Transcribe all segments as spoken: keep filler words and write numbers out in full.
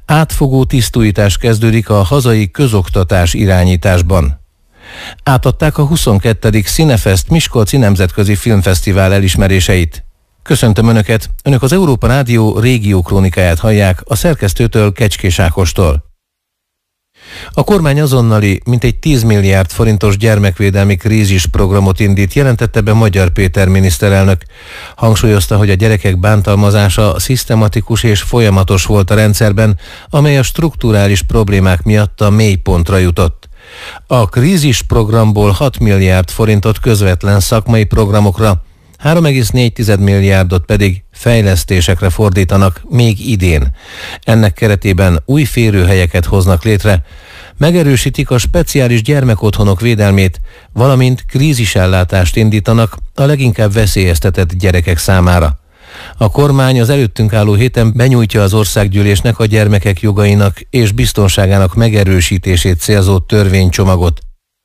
Átfogó tisztújítás kezdődik a hazai közoktatás irányításban. Átadták a huszonkettedik Cinefest Miskolci Nemzetközi Filmfesztivál elismeréseit. Köszöntöm Önöket, Önök az Európa Rádió régió krónikáját hallják a szerkesztőtől, Kecskés Ákostól. A kormány azonnali, mintegy tíz milliárd forintos gyermekvédelmi krízisprogramot indít, jelentette be Magyar Péter miniszterelnök. Hangsúlyozta, hogy a gyerekek bántalmazása szisztematikus és folyamatos volt a rendszerben, amely a strukturális problémák miatt a mélypontra jutott. A krízisprogramból hat milliárd forintot közvetlen szakmai programokra, három egész négy milliárdot pedig fejlesztésekre fordítanak még idén. Ennek keretében új férőhelyeket hoznak létre, megerősítik a speciális gyermekotthonok védelmét, valamint krízisellátást indítanak a leginkább veszélyeztetett gyerekek számára. A kormány az előttünk álló héten benyújtja az országgyűlésnek a gyermekek jogainak és biztonságának megerősítését célzó törvénycsomagot.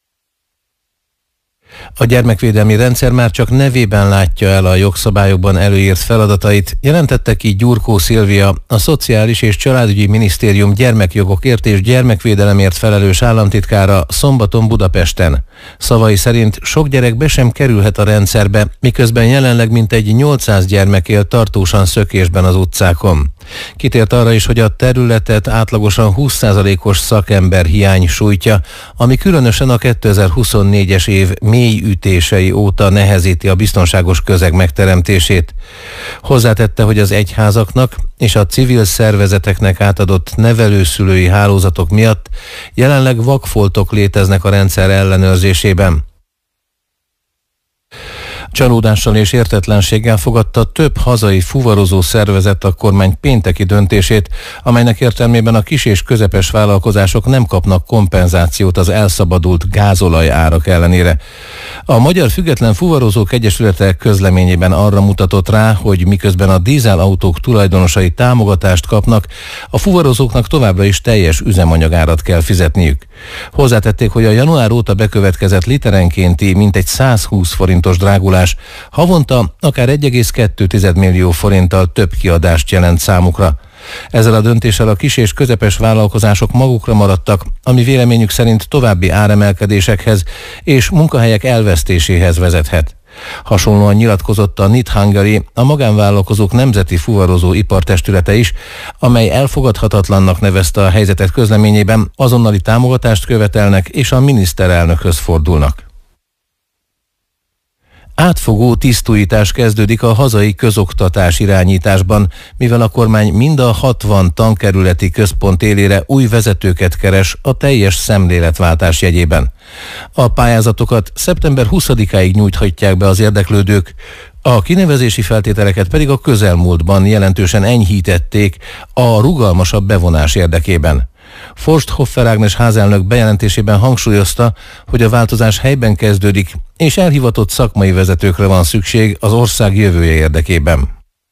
A gyermekvédelmi rendszer már csak nevében látja el a jogszabályokban előírt feladatait, jelentette ki Gyurkó Szilvia, a Szociális és Családügyi Minisztérium gyermekjogokért és gyermekvédelemért felelős államtitkára szombaton Budapesten. Szavai szerint sok gyerek be sem kerülhet a rendszerbe, miközben jelenleg mintegy nyolcszáz gyermek él tartósan szökésben az utcákon. Kitért arra is, hogy a területet átlagosan húsz százalékos szakember hiány sújtja, ami különösen a kétezer-huszonnégyes év mély ütései óta nehezíti a biztonságos közeg megteremtését. Hozzátette, hogy az egyházaknak és a civil szervezeteknek átadott nevelőszülői hálózatok miatt jelenleg vakfoltok léteznek a rendszer ellenőrzésében. Csalódással és értetlenséggel fogadta több hazai fuvarozó szervezet a kormány pénteki döntését, amelynek értelmében a kis és közepes vállalkozások nem kapnak kompenzációt az elszabadult gázolaj árak ellenére. A Magyar Független Fuvarozók Egyesülete közleményében arra mutatott rá, hogy miközben a dízelautók tulajdonosai támogatást kapnak, a fuvarozóknak továbbra is teljes üzemanyagárat kell fizetniük. Hozzátették, hogy a január óta bekövetkezett literenkénti mintegy százhúsz forintos drágulás havonta akár egy egész kettő millió forinttal több kiadást jelent számukra. Ezzel a döntéssel a kis és közepes vállalkozások magukra maradtak, ami véleményük szerint további áremelkedésekhez és munkahelyek elvesztéséhez vezethet. Hasonlóan nyilatkozott a Knit Hungary, a magánvállalkozók nemzeti fuvarozó ipartestülete is, amely elfogadhatatlannak nevezte a helyzetet közleményében, azonnali támogatást követelnek és a miniszterelnökhöz fordulnak. Átfogó tisztújítás kezdődik a hazai közoktatás irányításban, mivel a kormány mind a hatvan tankerületi központ élére új vezetőket keres a teljes szemléletváltás jegyében. A pályázatokat szeptember huszadikáig nyújthatják be az érdeklődők, a kinevezési feltételeket pedig a közelmúltban jelentősen enyhítették a rugalmasabb bevonás érdekében. Forsthoffer Ágnes házelnök bejelentésében hangsúlyozta, hogy a változás helyben kezdődik, és elhivatott szakmai vezetőkre van szükség az ország jövője érdekében.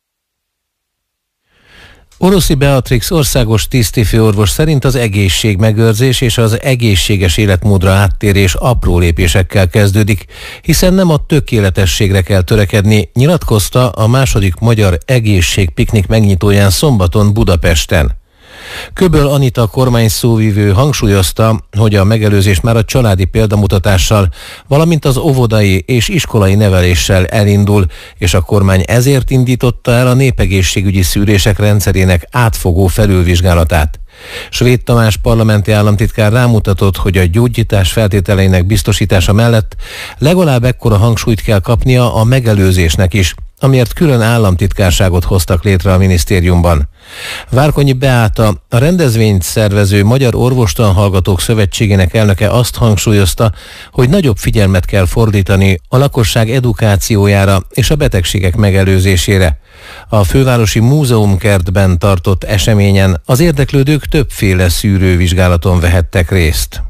Oroszi Beatrix országos tisztifőorvos szerint az egészségmegőrzés és az egészséges életmódra áttérés apró lépésekkel kezdődik, hiszen nem a tökéletességre kell törekedni, nyilatkozta a második magyar egészségpiknik megnyitóján szombaton Budapesten. Köböl Anita kormányszóvivő hangsúlyozta, hogy a megelőzés már a családi példamutatással, valamint az óvodai és iskolai neveléssel elindul, és a kormány ezért indította el a népegészségügyi szűrések rendszerének átfogó felülvizsgálatát. Svéd Tamás parlamenti államtitkár rámutatott, hogy a gyógyítás feltételeinek biztosítása mellett legalább ekkora hangsúlyt kell kapnia a megelőzésnek is, amiért külön államtitkárságot hoztak létre a minisztériumban. Várkonyi Beáta, a rendezvényt szervező Magyar Orvostanhallgatók Szövetségének elnöke azt hangsúlyozta, hogy nagyobb figyelmet kell fordítani a lakosság edukációjára és a betegségek megelőzésére. A fővárosi múzeumkertben tartott eseményen az érdeklődők többféle szűrővizsgálaton vehettek részt.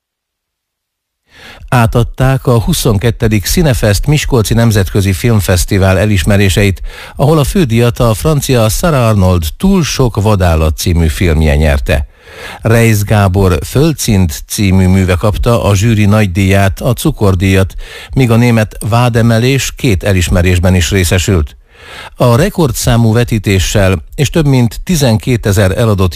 Átadták a huszonkettedik Cinefest Miskolci Nemzetközi Filmfesztivál elismeréseit, ahol a fődíjat a francia Sarah Arnold Túl sok vadállat című filmje nyerte. Reisz Gábor Földszint című műve kapta a zsűri nagydíját, a cukordíjat, míg a német Vádemelés két elismerésben is részesült. A rekordszámú vetítéssel és több mint tizenkétezer eladott